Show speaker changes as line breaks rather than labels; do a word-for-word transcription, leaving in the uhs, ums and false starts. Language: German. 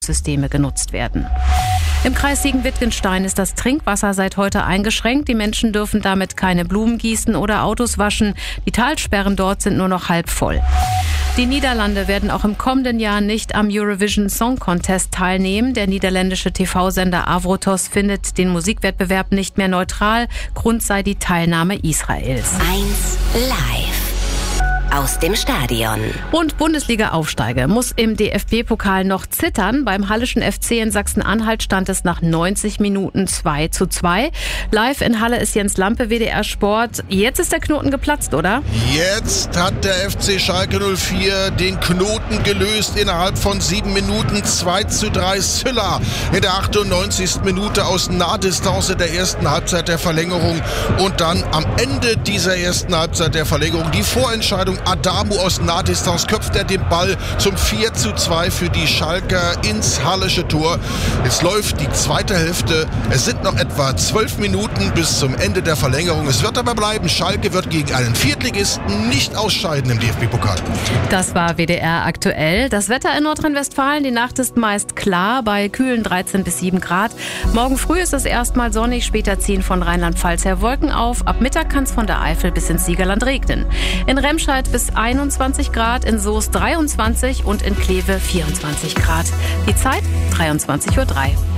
Systeme genutzt werden. Im Kreis Siegen-Wittgenstein ist das Trinkwasser seit heute eingeschränkt. Die Menschen dürfen damit keine Blumen gießen oder Autos waschen. Die Talsperren dort sind nur noch halb voll. Die Niederlande werden auch im kommenden Jahr nicht am Eurovision Song Contest teilnehmen. Der niederländische T V-Sender Avrotos findet den Musikwettbewerb nicht mehr neutral. Grund sei die Teilnahme Israels.
eins live aus dem Stadion.
Und Bundesliga-Aufsteiger muss im D F B-Pokal noch zittern. Beim Halleschen F C in Sachsen-Anhalt stand es nach neunzig Minuten zwei zu zwei. Live in Halle ist Jens Lampe, W D R Sport. Jetzt ist der Knoten geplatzt, oder?
Jetzt hat der F C Schalke null vier den Knoten gelöst innerhalb von sieben Minuten. zwei zu drei. Sylla in der achtundneunzigsten Minute aus Nahdistanz in der ersten Halbzeit der Verlängerung. Und dann am Ende dieser ersten Halbzeit der Verlängerung die Vorentscheidung. Adamu aus Nahdistanz köpft er den Ball zum vier zu zwei für die Schalker ins Hallesche Tor. Jetzt läuft die zweite Hälfte. Es sind noch etwa zwölf Minuten bis zum Ende der Verlängerung. Es wird aber bleiben, Schalke wird gegen einen Viertligisten nicht ausscheiden im D F B-Pokal.
Das war W D R aktuell. Das Wetter in Nordrhein-Westfalen, die Nacht ist meist klar bei kühlen dreizehn bis sieben Grad. Morgen früh ist es erstmal sonnig, später ziehen von Rheinland-Pfalz her Wolken auf. Ab Mittag kann es von der Eifel bis ins Siegerland regnen. In Remscheid bis einundzwanzig Grad, in Soest dreiundzwanzig und in Kleve vierundzwanzig Grad. Die Zeit dreiundzwanzig Uhr drei.